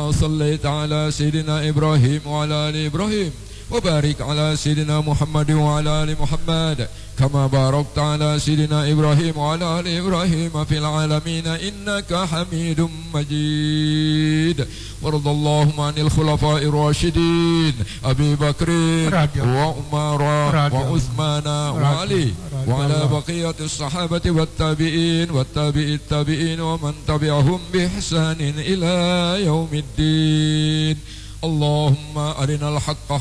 كما صليت على سيدنا إبراهيم وعلى آل إبراهيم وبارك على سيدنا محمد وعلى آل محمد كما باركت على سيدنا إبراهيم وعلى آل إبراهيم في العالمين إنك حميد مجيد. وارض اللهم عن الخلفاء الراشدين أبي بكر وعمر وعثمان وعلي وعلى بقية الصحابة والتابعين والتابعي التابعين ومن تبعهم بإحسان إلى يوم الدين. اللهم أرنا الحق